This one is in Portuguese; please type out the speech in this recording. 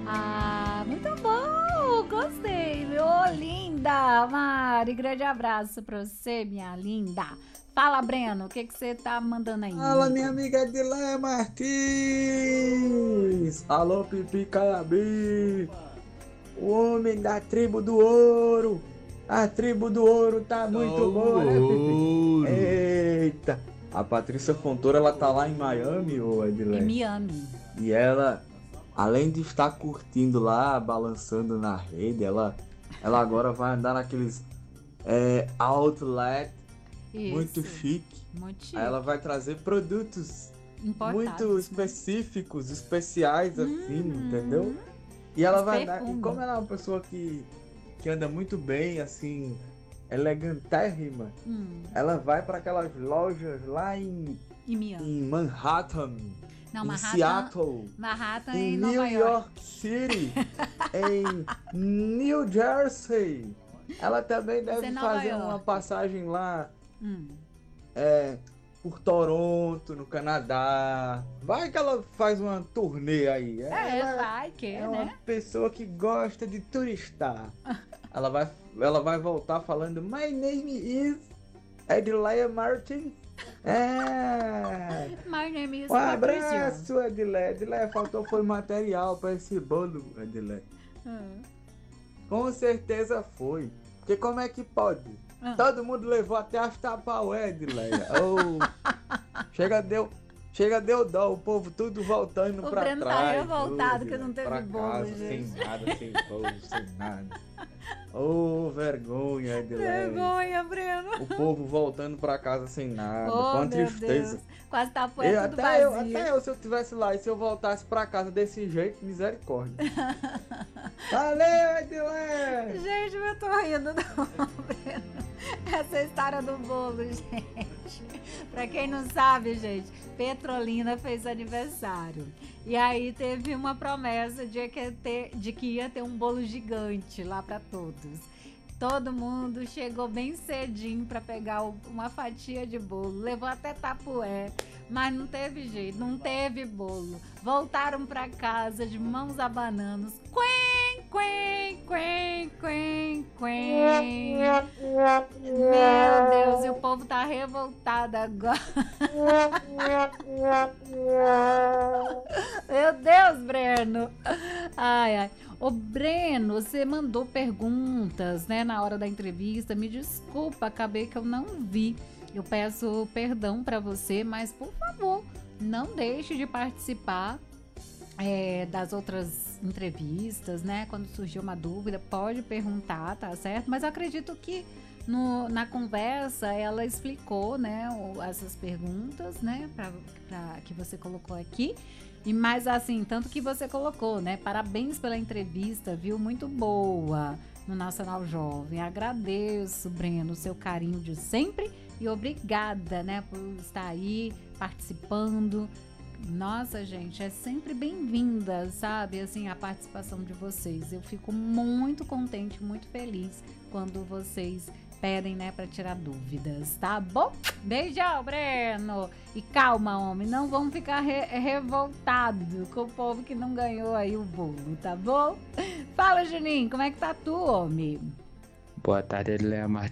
Ah, muito bom! Gostei, meu linda! Mari, grande abraço pra você, minha linda. Fala, Breno, o que que você tá mandando aí, Fala, minha amigo? amiga Edileia Martins! Alô, Pipi Caiabi! O homem da tribo do ouro! A tribo do ouro tá muito boa, né, Pipi? Ouro. Eita! A Patrícia Fontoura, ela tá lá em Miami, ô Em Edileia. Miami. E ela, além de estar curtindo lá, balançando na rede, ela agora vai andar naqueles outlet muito Isso, chique. muito Aí ela chique. vai trazer produtos muito Importados, né? específicos, especiais assim, entendeu? Uhum. E ela Os vai andar, e perfumes. como ela é uma pessoa que anda muito bem, assim, elegantérrima, Hum. ela vai para aquelas lojas lá Em Miami. em Manhattan, Não, em Manhattan, Seattle, Manhattan é em em New Nova York. York City, em New Jersey. Ela também Isso é deve Nova fazer uma York. passagem lá Hum. é, por Toronto, no Canadá. Vai que ela faz uma turnê aí. É, Ela vai que, é uma né? pessoa que gosta de turistar. Ela vai, ela vai voltar falando: My name is Edileia Martin. É. My name is Um Patricia. abraço, Edileia. Edileia, faltou foi material para esse bolo, Edileia. Hum. Com certeza foi. Porque como é que pode? Ah. Todo mundo levou até as tapaué, Edileia. Oh, chega deu dó, o povo tudo voltando O pra Breno tá trás. revoltado que Edileia, não teve pra bolo, casa, gente. sem nada, sem bolo, sem nada. Oh, vergonha, Edileia. Vergonha, Breno. O povo voltando pra casa sem nada. Foi Oh, uma meu tristeza. Deus. Quase tá tudo vazio. Até eu, se eu tivesse lá e se eu voltasse pra casa desse jeito, misericórdia. Valeu, Edileia! Gente, eu tô rindo não, Breno. Essa história do bolo, gente. Pra quem não sabe, gente, Petrolina fez aniversário. E aí teve uma promessa de que ia ter um bolo gigante lá pra todos. Todo mundo chegou bem cedinho pra pegar uma fatia de bolo. Levou até tapué, mas não teve jeito, não teve bolo. Voltaram pra casa de mãos abananos. Quen, quen, quen, quen, quen. Meu Deus, e o povo tá revoltado agora. Meu Deus, Breno. Ai, ai. Ô, Breno, você mandou perguntas, né, na hora da entrevista. Me desculpa, acabei que eu não vi. Eu peço perdão pra você, mas por favor, não deixe de participar das outras entrevistas, né? Quando surgir uma dúvida, pode perguntar, tá certo? Mas eu acredito que na conversa ela explicou, né, essas perguntas, né, que você colocou aqui. E mais assim, tanto que você colocou, né? Parabéns pela entrevista, viu? Muito boa no Nacional Jovem. Agradeço, Breno, o seu carinho de sempre e obrigada, né, por estar aí participando. Nossa, gente, é sempre bem-vinda, sabe? Assim, a participação de vocês. Eu fico muito contente, muito feliz quando vocês pedem, né, para tirar dúvidas, tá bom? Beijão, Breno! E calma, homem, não vamos ficar revoltado com o povo que não ganhou aí o bolo, tá bom? Fala, Juninho, como é que tá tu, homem? Boa tarde, Edileia Martins.